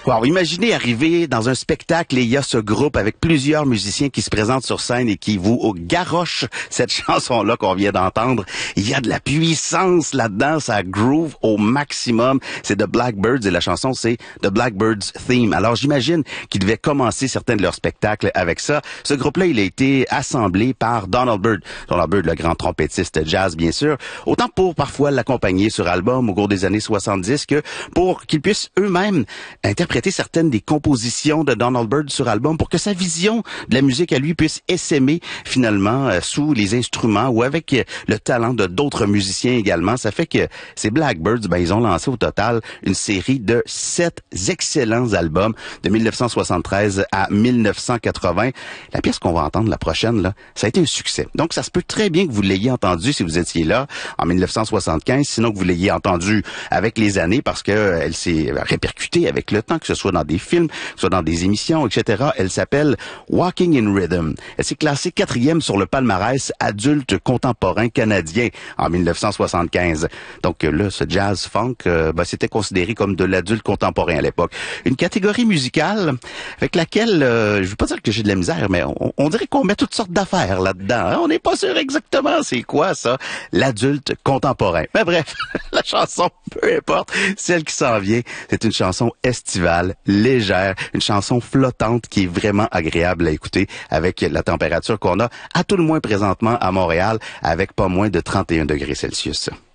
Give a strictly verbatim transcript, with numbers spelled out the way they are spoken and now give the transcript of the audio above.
Wow, imaginez arriver dans un spectacle et il y a ce groupe avec plusieurs musiciens qui se présentent sur scène et qui vous garochent cette chanson-là qu'on vient d'entendre. Il y a de la puissance là-dedans, ça groove au maximum. C'est The Blackbirds et la chanson, c'est The Blackbirds Theme. Alors j'imagine qu'ils devaient commencer certains de leurs spectacles avec ça. Ce groupe-là, il a été assemblé par Donald Byrd. Donald Byrd, le grand trompettiste jazz, bien sûr. Autant pour parfois l'accompagner sur album au cours des années soixante-dix que pour qu'ils puissent eux-mêmes interpréter certaines des compositions de Donald Byrd sur album pour que sa vision de la musique à lui puisse essaimer finalement euh, sous les instruments ou avec euh, le talent de d'autres musiciens également. Ça fait que ces Blackbirds, ben ils ont lancé au total une série de sept excellents albums de mille neuf cent soixante-treize à mille neuf cent quatre-vingts. La pièce qu'on va entendre la prochaine là, ça a été un succès. Donc ça se peut très bien que vous l'ayez entendu si vous étiez là en mille neuf cent soixante-quinze, sinon que vous l'ayez entendu avec les années parce que euh, elle s'est répercutée avec le temps, que ce soit dans des films, que ce soit dans des émissions, et cetera. Elle s'appelle Walking in Rhythm. Elle s'est classée quatrième sur le palmarès adulte contemporain canadien en mille neuf cent soixante-quinze. Donc là, ce jazz funk, euh, ben, c'était considéré comme de l'adulte contemporain à l'époque. Une catégorie musicale avec laquelle, euh, je veux pas dire que j'ai de la misère, mais on, on dirait qu'on met toutes sortes d'affaires là-dedans. Hein? On n'est pas sûr exactement c'est quoi ça, l'adulte contemporain. Mais bref, la chanson, peu importe, celle qui s'en vient, c'est une chanson estivale, légère, une chanson flottante qui est vraiment agréable à écouter avec la température qu'on a, à tout le moins présentement à Montréal, avec pas moins de trente et un degrés Celsius.